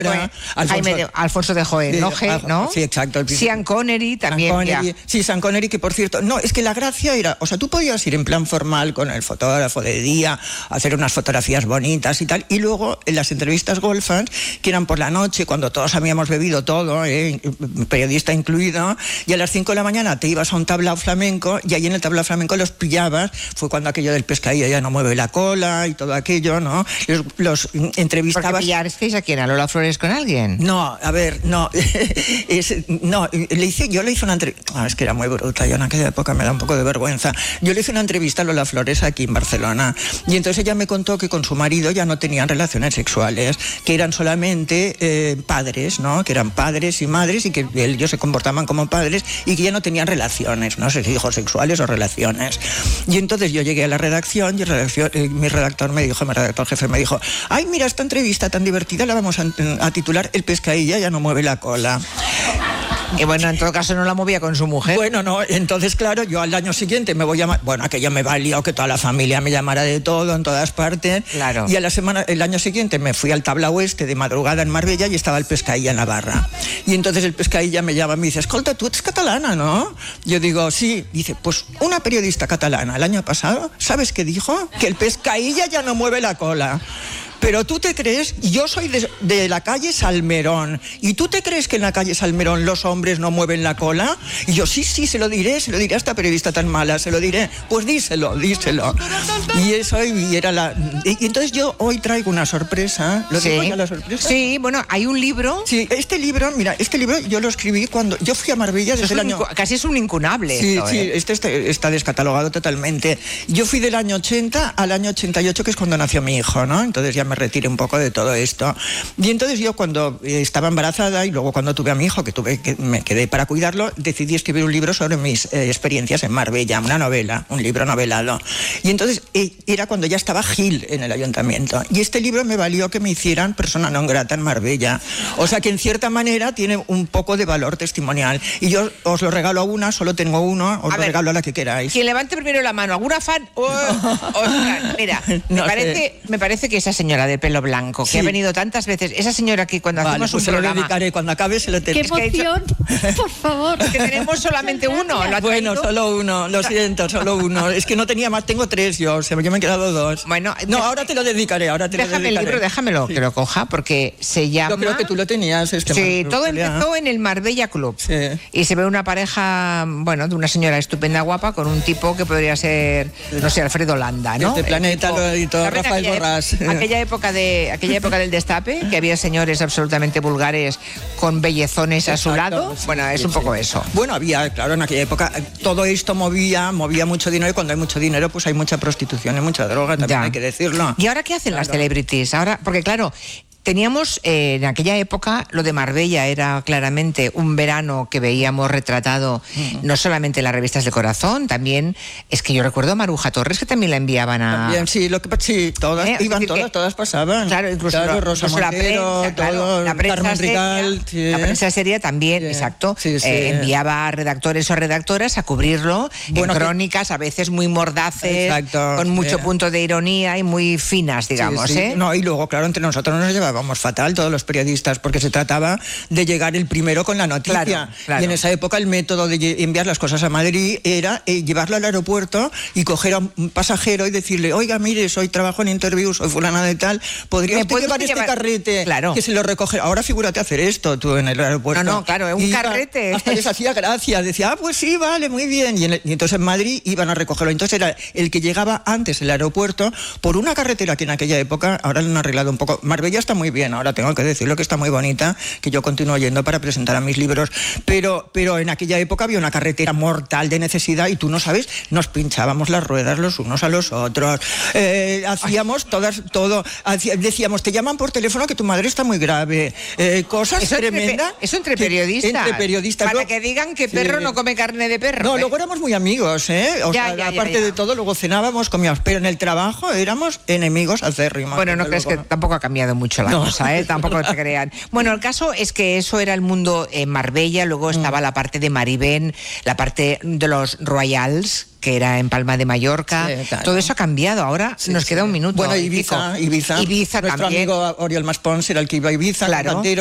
Alfonso de Joel, ¿no? Sí, exacto. Sean Connery también. Sí, Sean Connery, que por cierto, no, es que la gracia era, o sea, tú podías ir en plan formal con el fotógrafo de día, hacer unas fotografías bonitas y tal, y luego en las entrevistas Goldfans, que eran por la noche, cuando todos habíamos bebido todo, periodista incluido, y a las 5 de la mañana te ibas a un tablao flamenco, y ahí en el tablao flamenco los pillabas, fue cuando aquello del pescadillo ya no mueve la cola y todo aquello, ¿no? Los entrevistabas. ¿Por qué pillasteis a quién? ¿A Lola Flores con alguien? No, a ver, no. Yo le hice una entrevista. Es que era muy bruta, yo en aquella época me da un poco de vergüenza. Yo le hice una entrevista a Lola Flores aquí en Barcelona, y entonces ella me contó que con su marido ya no tenían relaciones sexuales, que eran solamente padres, ¿no? Que eran padres y madres, y que ellos se comportaban como padres, y que ya no tenían relaciones, no sé si hijos sexuales o relaciones. Y entonces yo llegué a la redacción, y mi redactor jefe me dijo, ay, mira, esta entrevista tan divertida la vamos a titular El pescadilla ya no mueve la cola. Y bueno, en todo caso no la movía con su mujer. Bueno, no, entonces claro, yo al año siguiente me voy a llamar, bueno, aquello me valió que toda la familia me llamara de todo, en todas partes. Claro. Y el año siguiente me fui al tablao de madrugada en Marbella, y estaba el pescadilla en la barra. Y entonces el pescadilla me llama y me dice, escolta, tú eres catalana, ¿no? Yo digo, sí. Dice, pues una periodista catalana el año pasado, ¿sabes qué dijo? Que el pescadilla ya no mueve la cola. Pero tú te crees, yo soy de la calle Salmerón, ¿y tú te crees que en la calle Salmerón los hombres no mueven la cola? Y yo, sí, se lo diré a esta periodista tan mala, se lo diré. Pues díselo. Y eso, y entonces yo hoy traigo una sorpresa. ¿Lo digo ya la sorpresa? Sí, bueno, hay un libro. Sí, este libro yo lo escribí cuando yo fui a Marbella desde el año... Casi es un incunable. Sí, este está descatalogado totalmente. Yo fui del año 80 al año 88, que es cuando nació mi hijo, ¿no? Entonces ya me retiré un poco de todo esto. Y entonces yo cuando estaba embarazada y luego cuando tuve a mi hijo, que me quedé para cuidarlo, decidí escribir un libro sobre mis experiencias en Marbella, una novela, un libro novelado. Y entonces era cuando ya estaba Gil en el ayuntamiento. Y este libro me valió que me hicieran persona non grata en Marbella. O sea que en cierta manera tiene un poco de valor testimonial. Y yo os lo regalo a una, solo tengo uno, os lo regalo a la que queráis. Quien levante primero la mano, ¿alguna fan? Ostras, mira, me parece que esa señora de pelo blanco, que ha venido tantas veces, esa señora que cuando hacemos un programa... Se lo dedicaré, cuando acabe se lo ¡Qué emoción! Por favor. Es que tenemos solamente uno. Bueno, solo uno, lo siento, solo uno. Es que no tenía más, tengo 3 yo me he quedado 2. Bueno, no, ahora te lo dedicaré, Déjame el libro, déjamelo, que lo coja, porque se llama... Yo creo que tú lo tenías. Sí, todo empezó en el Marbella Club. Sí. Y se ve una pareja, bueno, de una señora estupenda, guapa, con un tipo que podría ser, no sé, Alfredo Landa, ¿no? Este Planeta y todo, Rafael Borrás. Aquella época del destape, que había señores absolutamente vulgares con bellezones a su lado. Bueno, es un poco eso. Bueno, había, claro, en aquella época todo esto movía mucho dinero, y cuando hay mucho dinero pues hay mucha prostitución y mucha droga, también hay que decirlo. ¿Y ahora qué hacen las celebrities? Ahora, porque claro, teníamos en aquella época lo de Marbella era claramente un verano que veíamos retratado no solamente en las revistas de corazón, también es que yo recuerdo a Maruja Torres, que también la enviaban a... También, sí, todas iban, todas pasaban. Claro, incluso Rosa Montero, la prensa Rical, la prensa seria también, exacto, enviaba a redactores o redactoras a cubrirlo en crónicas a veces muy mordaces, con mucho punto de ironía y muy finas, digamos. No, y luego, claro, entre nosotros nos llevábamos fatal todos los periodistas, porque se trataba de llegar el primero con la noticia. Claro. Y en esa época el método de enviar las cosas a Madrid era llevarlo al aeropuerto y coger a un pasajero y decirle, oiga, mire, soy trabajo en Interview, soy fulana de tal, ¿podría usted llevar este carrete? Claro. Que se lo recoge. Ahora figúrate hacer esto tú en el aeropuerto. No, claro, un carrete. Hasta les hacía gracia, decía, pues sí, vale, muy bien. Y entonces en Madrid iban a recogerlo. Entonces era el que llegaba antes el aeropuerto por una carretera que en aquella época, ahora lo han arreglado un poco. Marbella está muy bien, ahora tengo que decirlo que está muy bonita, que yo continúo yendo para presentar a mis libros, pero en aquella época había una carretera mortal de necesidad y tú no sabes, nos pinchábamos las ruedas los unos a los otros, hacíamos todo, decíamos, te llaman por teléfono que tu madre está muy grave, cosas tremendas. Eso entre periodistas. Entre periodistas. Para que digan que perro no come carne de perro. No, luego éramos muy amigos, aparte de todo, luego cenábamos, comíamos, pero en el trabajo éramos enemigos acérrimos. Bueno, no crees que tampoco ha cambiado mucho la cosa, tampoco te crean. Bueno, el caso es que eso era el mundo en Marbella, luego estaba la parte de Maribén, la parte de los Royals, que era en Palma de Mallorca. Sí, claro. Todo eso ha cambiado. Ahora nos queda un minuto. Bueno, Ibiza Nuestro también. amigo Oriol Maspons era el que iba a Ibiza, claro. cantante,